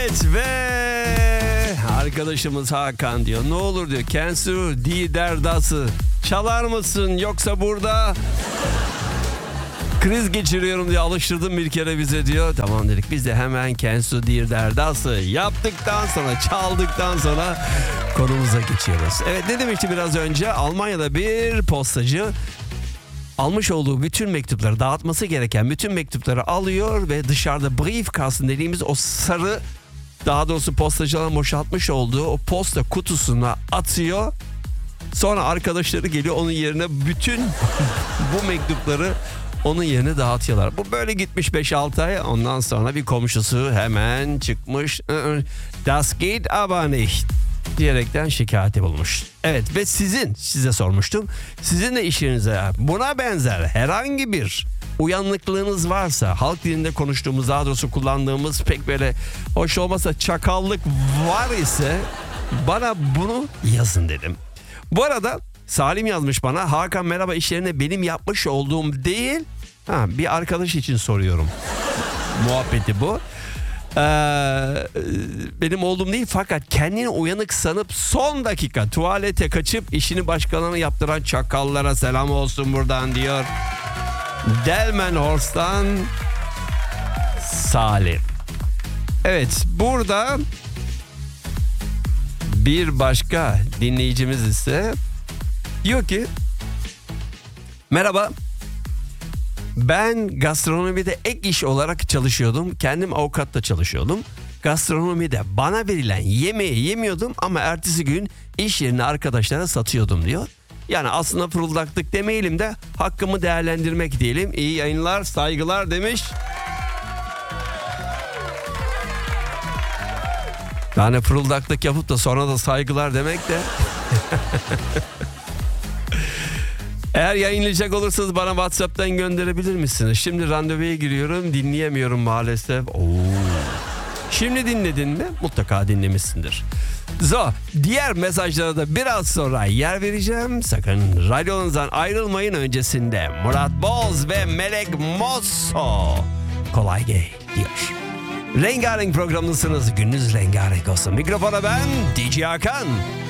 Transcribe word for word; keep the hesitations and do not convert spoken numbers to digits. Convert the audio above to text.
Evet ve arkadaşımız Hakan diyor. Ne olur diyor. Kensu di derdası. Çalar mısın yoksa burada kriz geçiriyorum diye alıştırdım bir kere bize diyor. Tamam dedik. Biz de hemen Kensu di derdası yaptıktan sonra, çaldıktan sonra konumuza geçiyoruz. Evet, ne demişti biraz önce? Almanya'da bir postacı almış olduğu bütün mektupları, dağıtması gereken bütün mektupları alıyor ve dışarıda briefkasten dediğimiz o sarı, daha doğrusu postacıların boşaltmış olduğu o posta kutusuna atıyor. Sonra arkadaşları geliyor, onun yerine bütün bu mektupları onun yerine dağıtıyorlar. Bu böyle gitmiş beş altı ay. Ondan sonra bir komşusu hemen çıkmış. Das geht aber nicht diyerekten şikayeti bulmuş. Evet, ve sizin, size sormuştum. Sizin de işinize buna benzer herhangi bir uyanıklığınız varsa, halk dilinde konuştuğumuz, daha doğrusu kullandığımız pek böyle hoş olmasa çakallık var ise bana bunu yazın dedim. Bu arada Salim yazmış bana. Hakan merhaba, iş yerine benim yapmış olduğum değil, ha, bir arkadaş için soruyorum. Muhabbeti bu. Ee, benim olduğum değil, fakat kendini uyanık sanıp son dakika tuvalete kaçıp işini başkalarına yaptıran çakallara selam olsun buradan diyor. Delmenhorst'tan Salim. Evet, burada bir başka dinleyicimiz ise diyor ki merhaba, ben gastronomide ek iş olarak çalışıyordum. Kendim avukatla çalışıyordum. Gastronomide bana verilen yemeği yemiyordum ama ertesi gün iş yerine arkadaşlara satıyordum diyor. Yani aslında fırıldaklık demeyelim de hakkımı değerlendirmek diyelim. İyi yayınlar, saygılar demiş. Yani fırıldaklık yapıp da sonra da saygılar demek de. Eğer yayınlayacak olursanız bana WhatsApp'tan gönderebilir misiniz? Şimdi randevuya giriyorum, dinleyemiyorum maalesef. Oo. Şimdi dinledin mi? Mutlaka dinlemişsindir. So, diğer mesajlara da biraz sonra yer vereceğim. Sakın radyonuzdan ayrılmayın. Öncesinde Murat Boz ve Melek Mosso kolay gel diyor. Rengarenk programındasınız. Gününüz rengarenk olsun. Mikrofona ben D J Hakan.